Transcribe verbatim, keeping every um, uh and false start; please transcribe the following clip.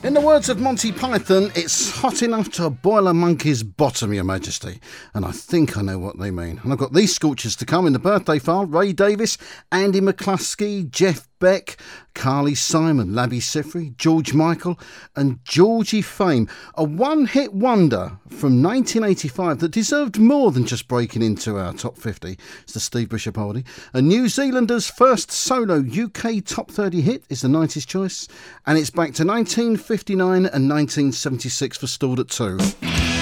In the words of Monty Python, it's hot enough to boil a monkey's bottom, Your Majesty. And I think I know what they mean. And I've got these scorchers to come in the birthday file. Ray Davis, Andy McCluskey, Jeff Beck, Carly Simon, Labby Sifry, George Michael and Georgie Fame. A one-hit wonder from nineteen eighty-five that deserved more than just breaking into our top fifty. It's the Steve Bishop Oldie. A New Zealander's first solo U K top thirty hit is the nineties choice. And it's back to nineteen fifty-nine and nineteen seventy-six for Stalled at two.